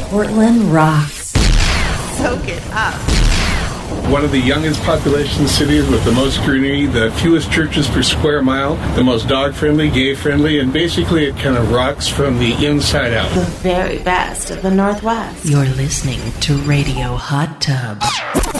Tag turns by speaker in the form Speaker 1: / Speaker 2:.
Speaker 1: Portland rocks.
Speaker 2: Soak it up.
Speaker 3: One of the youngest population cities with the most greenery, the fewest churches per square mile, the most dog-friendly, gay-friendly, and basically it kind of rocks from the inside out.
Speaker 2: The very best of the Northwest.
Speaker 1: You're listening to Radio Hot Tub.